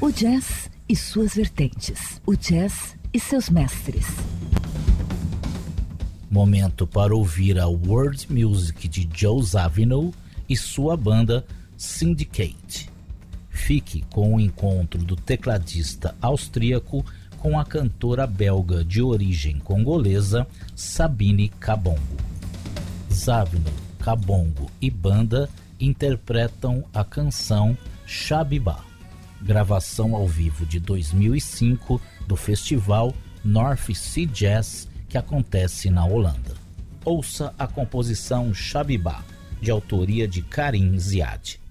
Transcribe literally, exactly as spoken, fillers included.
O jazz e suas vertentes. O jazz e seus mestres. Momento para ouvir a world music de Joe Zawinul e sua banda Syndicate. Fique com o encontro do tecladista austríaco com a cantora belga de origem congolesa Sabine Kabongo. Zawinul, Kabongo e banda interpretam a canção Shabibá, gravação ao vivo de dois mil e cinco do festival North Sea Jazz que acontece na Holanda. Ouça a composição Shabibá, de autoria de Karim Ziad.